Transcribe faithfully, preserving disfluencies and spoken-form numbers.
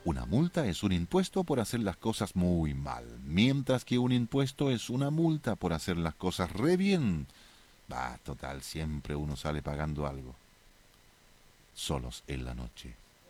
Una multa es un impuesto por hacer las cosas muy mal, mientras que un impuesto es una multa por hacer las cosas re bien. Va, total, siempre uno sale pagando algo. Solos en la noche.